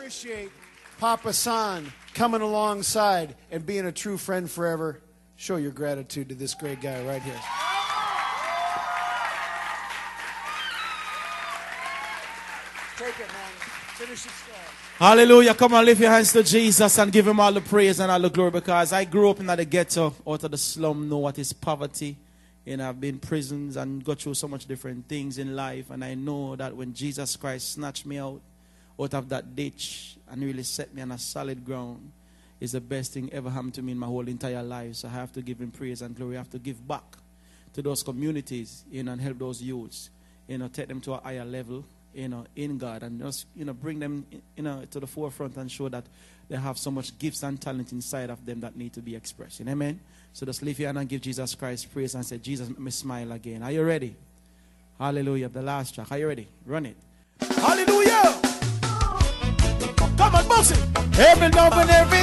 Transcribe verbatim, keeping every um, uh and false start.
appreciate Papa San coming alongside and being a true friend forever. Show your gratitude to this great guy right here. Take it, man. Finish it strong. Hallelujah. Come on, lift your hands to Jesus and give him all the praise and all the glory, because I grew up in the ghetto, out of the slum, know what is poverty. And I've been in prisons and got through so much different things in life. And I know that when Jesus Christ snatched me out, out of that ditch and really set me on a solid ground, is the best thing ever happened to me in my whole entire life. So I have to give him praise and glory. I have to give back to those communities, you know, and help those youths, you know, take them to a higher level, you know, in God, and just, you know, bring them, you know, to the forefront and show that they have so much gifts and talent inside of them that need to be expressed. Amen. So just lift your hand and give Jesus Christ praise and say, Jesus, make me smile again. Are you ready? Hallelujah. The last track. Are you ready? Run it. Hallelujah. Come on, bounce it. Heaven open every